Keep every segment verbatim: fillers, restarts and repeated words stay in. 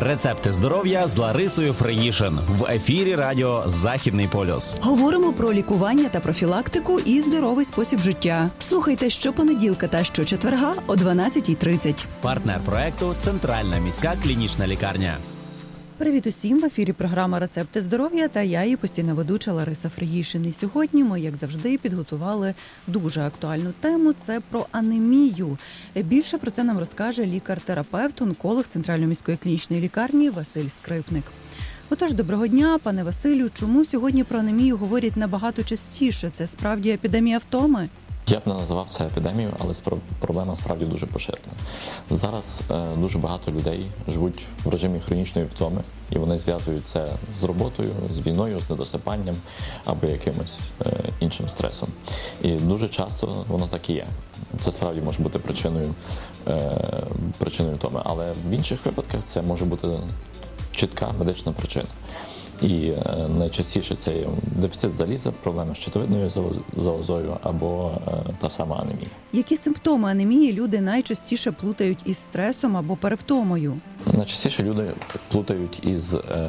Рецепти здоров'я з Ларисою Фриїшин в ефірі радіо «Західний полюс». Говоримо про лікування та профілактику і здоровий спосіб життя. Слухайте щопонеділка та щочетверга о дванадцятій тридцять. Партнер проекту – Центральна міська клінічна лікарня. Привіт усім! В ефірі програма «Рецепти здоров'я» та я, її постійна ведуча Лариса Фриїшин. І сьогодні ми, як завжди, підготували дуже актуальну тему – це про анемію. Більше про це нам розкаже лікар-терапевт, онколог Центральної міської клінічної лікарні Василь Скрипник. Отож, доброго дня, пане Василю. Чому сьогодні про анемію говорять набагато частіше? Це справді епідемія втоми? Я б не називав це епідемією, але проблема справді дуже поширена. Зараз е, дуже багато людей живуть в режимі хронічної втоми, і вони зв'язують це з роботою, з війною, з недосипанням або якимось е, іншим стресом. І дуже часто воно так і є. Це справді може бути причиною, е, причиною втоми, але в інших випадках це може бути чітка медична причина. І е, найчастіше це є дефіцит заліза, проблеми з щитовидною залозою або е, та сама анемія. Які симптоми анемії люди найчастіше плутають із стресом або перевтомою? Найчастіше люди плутають із е,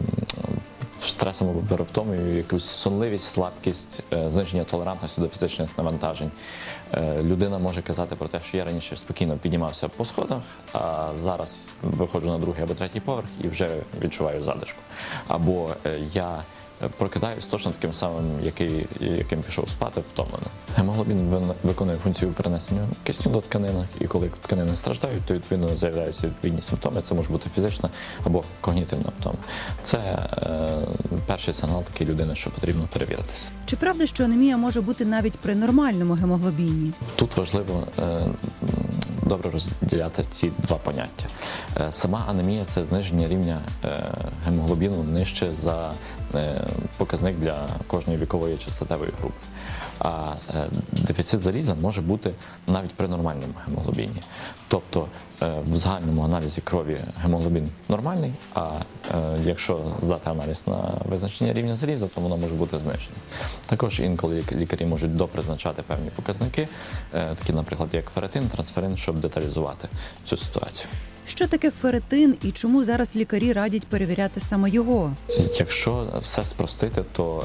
стресом або перевтомою якусь сонливість, слабкість, е, зниження толерантності до фізичних навантажень. Е, людина може казати про те, що я раніше спокійно піднімався по сходах, а зараз виходжу на другий або третій поверх і вже відчуваю задишку. Або е, я прокидаюсь точно таким самим, який, яким пішов спати, втомлений. Гемоглобін виконує функцію перенесення кисню до тканин, і коли тканини страждають, то відповідно з'являються відповідні симптоми. Це може бути фізична або когнітивна втома. Це е, перший сигнал такої людини, що потрібно перевіритися. Чи правда, що анемія може бути навіть при нормальному гемоглобіні? Тут важливо е, добре розділяти ці два поняття. Е, сама анемія – це зниження рівня е, гемоглобіну нижче за е, показник для кожної вікової чи статевої групи. А е, дефіцит заліза може бути навіть при нормальному гемоглобіні. Тобто е, в загальному аналізі крові гемоглобін нормальний, а е, якщо здати аналіз на визначення рівня заліза, то воно може бути знижене. Також інколи лікарі можуть допризначати певні показники, е, такі, наприклад, як ферритин, трансферин, щоб деталізувати цю ситуацію. Що таке ферритин і чому зараз лікарі радять перевіряти саме його? Якщо все спростити, то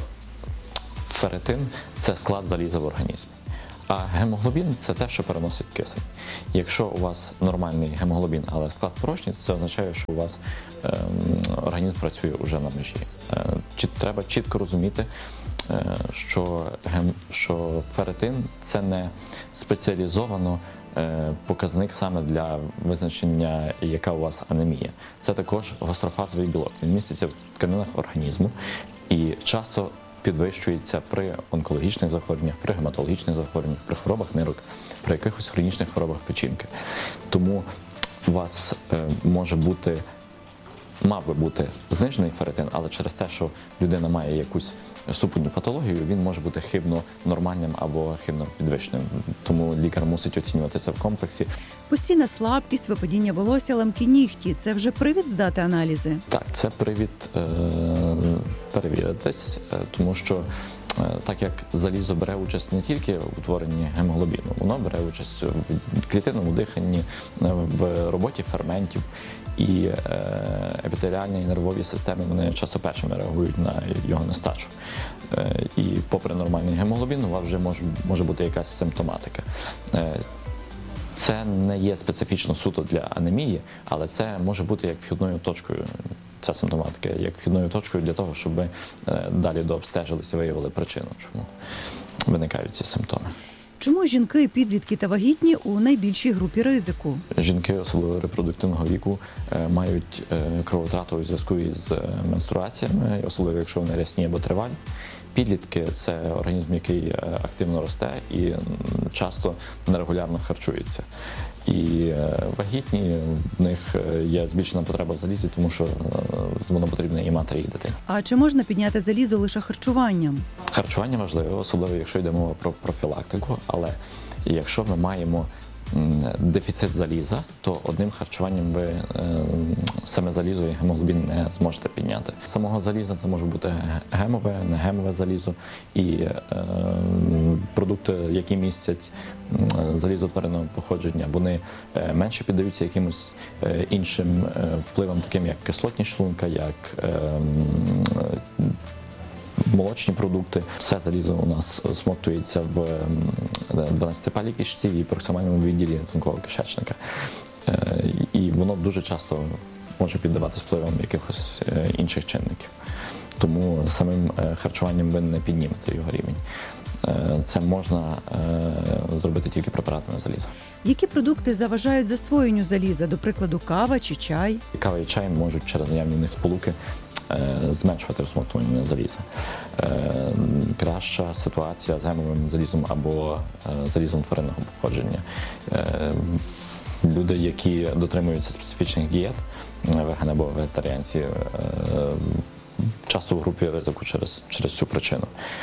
ферритин – це склад заліза в організмі, а гемоглобін – це те, що переносить кисень. Якщо у вас нормальний гемоглобін, але склад порожній, то це означає, що у вас е, організм працює вже на межі. Е, чи, треба чітко розуміти, е, що, гем, що ферритин – це не спеціалізовано показник саме для визначення, яка у вас анемія. Це також гострофазовий білок. Він міститься в тканинах організму і часто підвищується при онкологічних захворюваннях, при гематологічних захворюваннях, при хворобах нирок, при якихось хронічних хворобах печінки. Тому у вас е, може бути, мав би бути знижений ферритин, але через те, що людина має якусь супутню патологію, він може бути хибно нормальним або хибно підвищеним. Тому лікар мусить оцінювати це в комплексі. Постійна слабкість, випадіння волосся, ламкі нігті – це вже привід здати аналізи? Так, це привід е- перевіритись, е- тому що е- так як залізо бере участь не тільки в утворенні гемоглобіну, воно бере участь в клітинному диханні, в роботі ферментів. І е, епітеліальні і нервові системи, вони часто першими реагують на його нестачу. Е, і попри нормальний гемоглобін, у вас вже може, може бути якась симптоматика. Е, це не є специфічно суто для анемії, але це може бути як вхідною точкою, ця симптоматика, як вхідною точкою для того, щоб ми е, далі дообстежилися і виявили причину, чому виникають ці симптоми. Чому жінки, підлітки та вагітні у найбільшій групі ризику? Жінки, особливо репродуктивного віку, мають кровотрату у зв'язку із менструаціями, особливо якщо вони рясні або тривалі. Підлітки – це організм, який активно росте і часто нерегулярно харчується. І вагітні, в них є збільшена потреба в залізі, тому що воно потрібне і матері, і дитині. А чи можна підняти залізо лише харчуванням? Харчування важливе, особливо якщо йде мова про профілактику, але якщо ми маємо дефіцит заліза, то одним харчуванням ви е, саме залізо і гемоглобін не зможете підняти. Самого заліза це може бути гемове, негемове залізо і е, продукти, які містять залізо тваринного походження, вони е, менше піддаються якимось е, іншим е, впливам, таким як кислотність шлунка, як е, молочні продукти. Все залізо у нас смоктується в дванадцятипалій кишці і проксимальному відділі тонкого кишечника. І воно дуже часто може піддаватися впливам якихось інших чинників. Тому самим харчуванням ви не піднімете його рівень. Це можна зробити тільки препаратами заліза. Які продукти заважають засвоєнню заліза, до прикладу, кава чи чай? Кава і чай можуть через наявні в них сполуки зменшувати всмоктування заліза. Краща ситуація з гемовим залізом або залізом тваринного походження. Люди, які дотримуються специфічних дієт, вегани або вегетаріанці, часто в групі ризику через, через цю причину.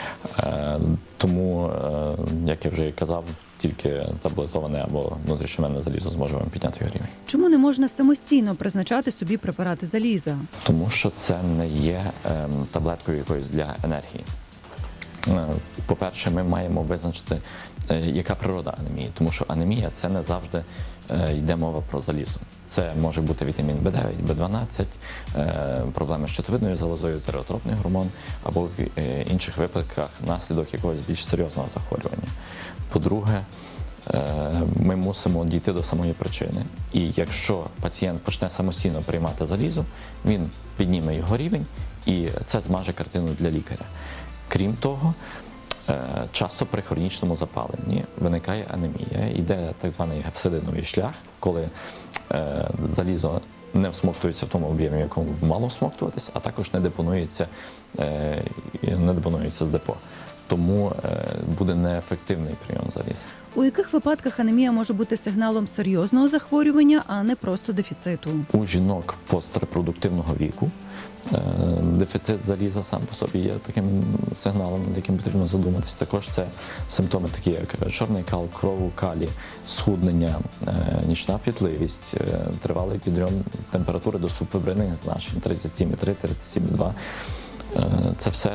Тому, як я вже і казав, тільки таблетоване або внутрішньоменне залізо зможе вам підняти його рівень. Чому не можна самостійно призначати собі препарати заліза? Тому що це не є ем, таблеткою якоюсь для енергії. Е, По-перше, ми маємо визначити, е, яка природа анемії, тому що анемія – це не завжди е, йде мова про залізо. Це може бути вітамін Б дев'ять, Б дванадцять, е, проблеми з щитовидною залозою, тиреотропний гормон, або в е, інших випадках наслідок якогось більш серйозного захворювання. По-друге, ми мусимо дійти до самої причини. І якщо пацієнт почне самостійно приймати залізо, він підніме його рівень, і це змаже картину для лікаря. Крім того, часто при хронічному запаленні виникає анемія, йде так званий гепсидиновий шлях, коли залізо не всмоктується в тому об'ємі, в якому мало всмоктуватись, а також не депонується, не депонується з депо. Тому буде неефективний прийом заліза. У яких випадках анемія може бути сигналом серйозного захворювання, а не просто дефіциту? У жінок пострепродуктивного віку дефіцит заліза сам по собі є таким сигналом, над яким потрібно задуматись. Також це симптоми такі, як чорний кал, кров у калі, схуднення, нічна пітливість, тривалий підйом температури до субфебрильних значень тридцять сім і три, тридцять сім і два. Це все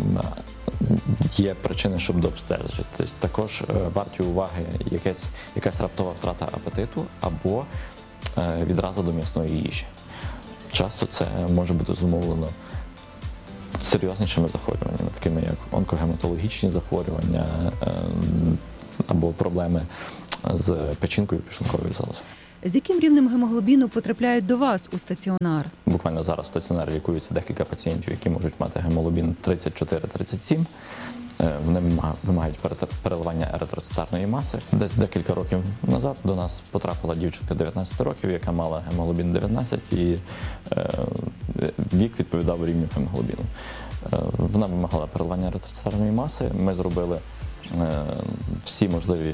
є причини, щоб дообстежити. Також варті уваги якась, якась раптова втрата апетиту або відразу до м'ясної їжі. Часто це може бути зумовлено серйознішими захворюваннями, такими як онкогематологічні захворювання або проблеми з печінкою і підшлунковою залозою. З яким рівнем гемоглобіну потрапляють до вас у стаціонар? Буквально зараз в стаціонарі лікуються декілька пацієнтів, які можуть мати гемоглобін тридцять чотири - тридцять сім. Вони вимагають переливання еритроцитарної маси. Десь декілька років назад до нас потрапила дівчинка дев'ятнадцяти років, яка мала гемоглобін дев'ятнадцять, і вік відповідав рівню гемоглобіну. Вона вимагала переливання еритроцитарної маси. Ми зробили всі можливі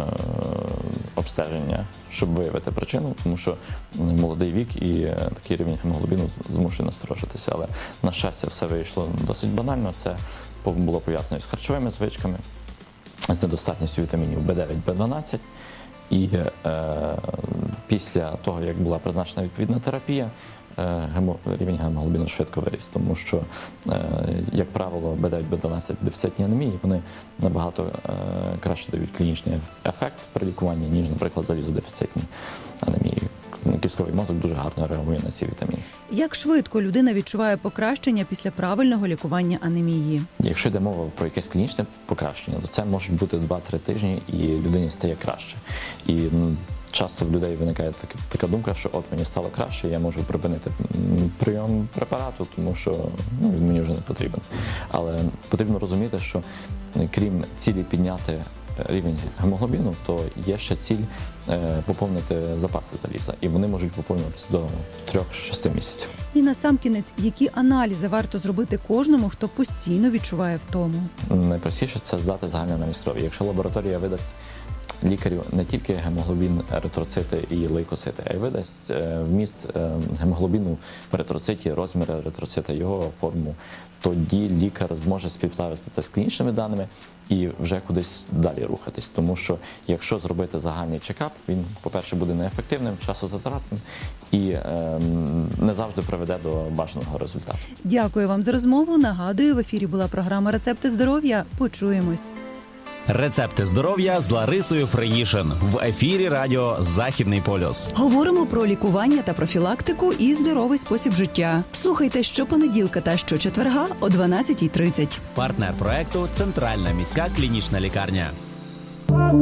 обстеження, щоб виявити причину, тому що молодий вік і такий рівень гемоглобіну змушує насторожитися. Але, на щастя, все вийшло досить банально. Це було пов'язано з харчовими звичками, з недостатністю вітамінів Б дев'ять, Б дванадцять. І е, після того, як була призначена відповідна терапія, Гемо, рівень гемоглобіну швидко виріс, тому що, е, як правило, Б дев'ять, Б дванадцять дефіцитні анемії, вони набагато е, краще дають клінічний ефект при лікуванні, ніж, наприклад, залізодефіцитні анемії. Кістковий мозок дуже гарно реагує на ці вітаміни. Як швидко людина відчуває покращення після правильного лікування анемії? Якщо йде мова про якесь клінічне покращення, то це може бути два-три тижні, і людині стає краще. І часто в людей виникає така, така думка, що от мені стало краще, я можу припинити прийом препарату, тому що ну, він мені вже не потрібен. Але потрібно розуміти, що крім цілі підняти рівень гемоглобіну, то є ще ціль е, поповнити запаси заліза. І вони можуть поповнюватися до трьох-шести місяців. І насамкінець, які аналізи варто зробити кожному, хто постійно відчуває втому? Найпростіше – це здати загальний аналіз крові. Якщо лабораторія видасть лікарю не тільки гемоглобін, еритроцити і лейкоцити, а й видасть вміст гемоглобіну в еритроциті, розмір еритроцита, його форму. Тоді лікар зможе співставити це з клінічними даними і вже кудись далі рухатись. Тому що якщо зробити загальний чекап, він, по-перше, буде неефективним, часозатратним і е, не завжди приведе до бажаного результату. Дякую вам за розмову. Нагадую, в ефірі була програма «Рецепти здоров'я». Почуємось. Рецепти здоров'я з Ларисою Фреїшин в ефірі радіо Західний полюс. Говоримо про лікування та профілактику і здоровий спосіб життя. Слухайте щопонеділка та щочетверга о дванадцятій тридцять. Партнер проекту Центральна міська клінічна лікарня.